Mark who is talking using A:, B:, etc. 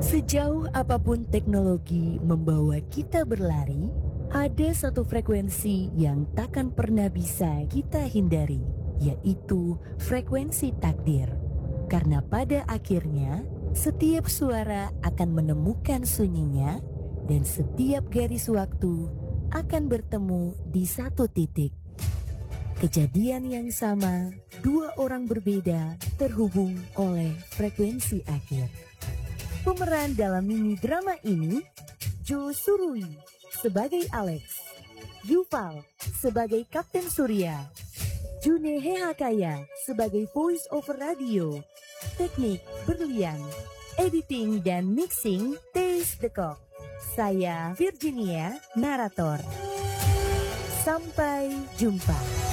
A: Sejauh apapun teknologi membawa kita berlari, ada satu frekuensi yang takkan pernah bisa kita hindari, yaitu frekuensi takdir. Karena pada akhirnya, setiap suara akan menemukan sunyinya dan setiap garis waktu akan bertemu di satu titik. Kejadian yang sama, dua orang berbeda terhubung oleh frekuensi akhir. Pemeran dalam mini drama ini, Jo Surui sebagai Alex, Yuval sebagai Kapten Surya, June Hehakaya sebagai voice over radio, teknik Berlian, editing dan mixing Teis Dekok. Saya Virginia, narator. Sampai jumpa.